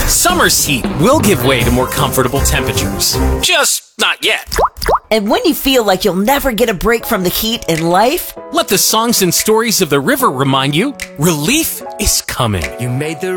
Summer's heat will give way to more comfortable temperatures. Just not yet. And when you feel like you'll never get a break from the heat in life, let the songs and stories of the river remind you, relief is coming. You made the